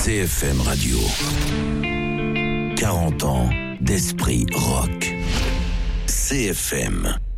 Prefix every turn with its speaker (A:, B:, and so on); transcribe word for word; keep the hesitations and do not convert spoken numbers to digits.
A: C F M Radio. quarante ans d'esprit rock. C F M.